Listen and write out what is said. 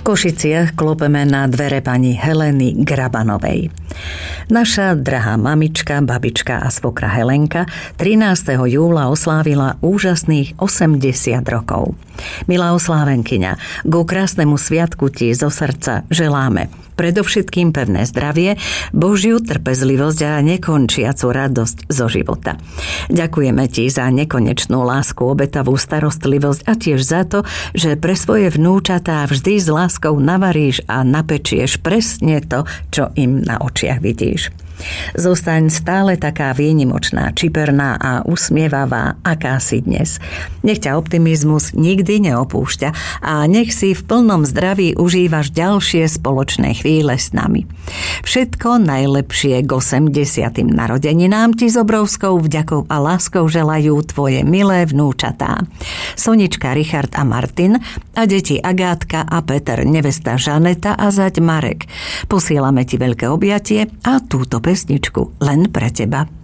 Košiciach klopeme na dvere pani Heleny Grabanovej. Naša drahá mamička, babička a svokra Helenka 13. júla oslávila úžasných 80 rokov. Milá oslávenkyňa, ku krásnemu sviatku ti zo srdca želáme predovšetkým pevné zdravie, Božiu trpezlivosť a nekončiacu radosť zo života. Ďakujeme ti za nekonečnú lásku, obetavú starostlivosť a tiež za to, že pre svoje vnúčatá vždy s láskou navaríš a napečieš presne to, čo im na očiach vidíš. Zostaň stále taká výnimočná, čiperná a usmievavá, aká si dnes. Nech ťa optimizmus nikdy neopúšťa a nech si v plnom zdraví užívaš ďalšie spoločné chvíle s nami. Všetko najlepšie k 80. narodeninám ti s obrovskou vďakou a láskou želajú tvoje milé vnúčatá. Sonička, Richard a Martin a deti Agátka a Peter, nevesta Žaneta a zať Marek. Posielame ti veľké objatie a túto pesničku len pre teba.